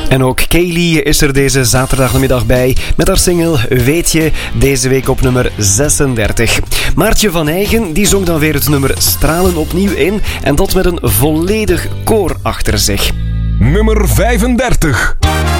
En ook Kaylee is er deze zaterdagmiddag bij met haar single Weet je, deze week op nummer 36. Maartje van Eigen die zong dan weer het nummer Stralen opnieuw in en dat met een volledig koor achter zich. Nummer 35.